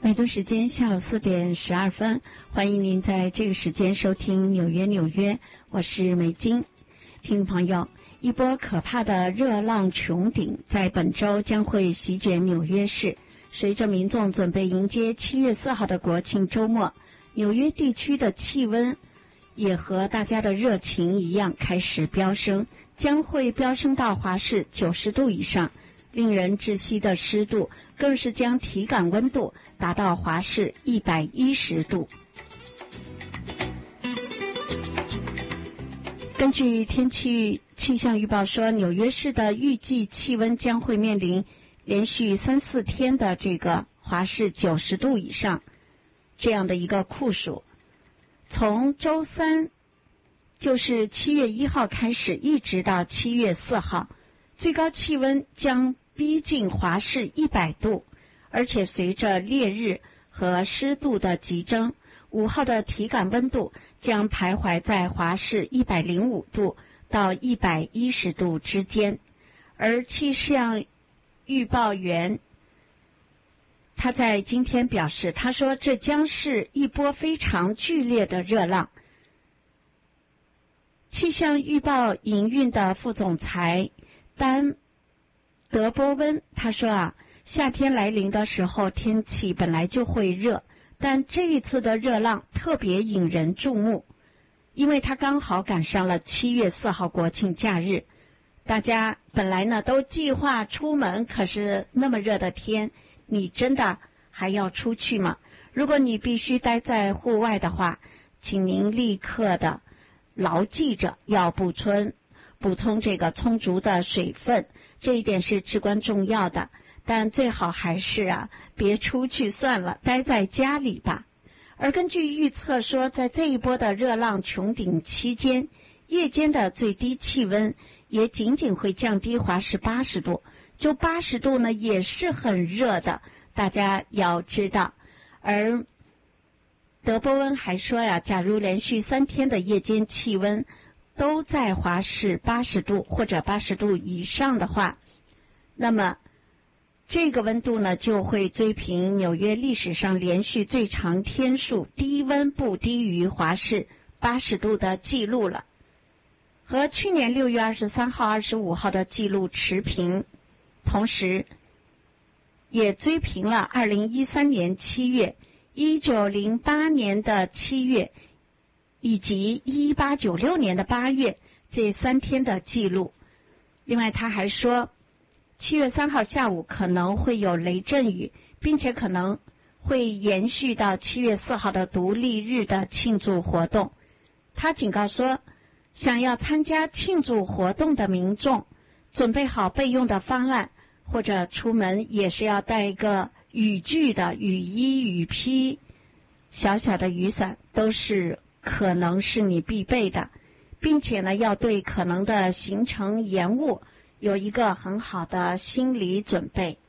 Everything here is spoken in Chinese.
美东时间下午4:12，欢迎您在这个时间收听纽约，我是美金。听众朋友，一波可怕的热浪穹顶在本周将会席卷纽约市。随着民众准备迎接7月4号的国庆周末，纽约地区的气温也和大家的热情一样开始飙升，将会飙升到华氏90度以上。令人窒息的湿度更是将体感温度达到华氏110度。根据天气气象预报说，纽约市的预计气温将会面临连续3-4天的这个华氏90度以上这样的一个酷暑。从周三就是7月1号开始，一直到7月4号，最高气温将逼近华氏100度，而且随着烈日和湿度的急增，5号的体感温度将徘徊在华氏105度到110度之间。而气象预报员他在今天表示，他说这将是一波非常剧烈的热浪。气象预报营运的副总裁丹德波温他说夏天来临的时候天气本来就会热，但这一次的热浪特别引人注目，因为它刚好赶上了7月4号国庆假日。大家本来呢都计划出门，可是那么热的天，你真的还要出去吗？如果你必须待在户外的话，请您立刻的牢记着要补充这个充足的水分，这一点是至关重要的。但最好还是别出去算了，待在家里吧。而根据预测说，在这一波的热浪穹顶期间，夜间的最低气温也仅仅会降低华氏80度，就80度呢也是很热的，大家要知道。而德波温还说假如连续3天的夜间气温都在华氏80度或者80度以上的话，那么这个温度呢就会追平纽约历史上连续最长天数低温不低于华氏80度的记录了，和去年6月23号、25号的记录持平，同时也追平了2013年7月、1908年的7月以及1896年的8月这3天的记录。另外他还说7月3号下午可能会有雷阵雨，并且可能会延续到7月4号的独立日的庆祝活动。他警告说，想要参加庆祝活动的民众准备好备用的方案，或者出门也是要带一个雨具的雨衣、雨披、小小的雨伞，都是可能是你必备的，并且呢要对可能的行程延误有一个很好的心理准备。